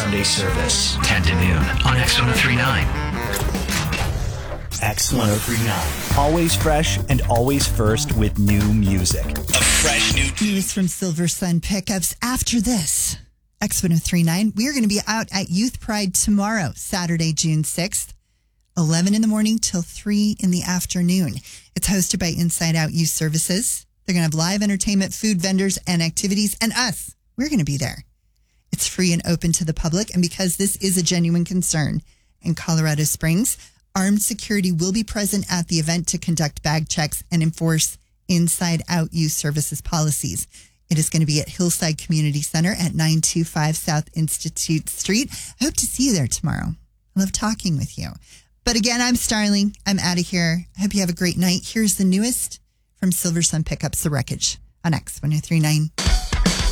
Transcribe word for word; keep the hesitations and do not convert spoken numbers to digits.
Sunday service, ten to noon on X one oh three point nine. X one oh three point nine. Always fresh and always first with new music. A fresh new news from Silver Sun Pickups. After this, X one oh three point nine, we are going to be out at Youth Pride tomorrow, Saturday, June sixth, eleven in the morning till three in the afternoon. It's hosted by Inside Out Youth Services. They're going to have live entertainment, food vendors, and activities, and us. We're going to be there. It's free and open to the public, and because this is a genuine concern in Colorado Springs, armed security will be present at the event to conduct bag checks and enforce Inside Out Youth Services policies. It is going to be at Hillside Community Center at nine twenty-five South Institute Street. I hope to see you there tomorrow. I love talking with you. But again, I'm Starling. I'm out of here. I hope you have a great night. Here's the newest from Silver Sun Pickups, The Wreckage on X one oh three point nine.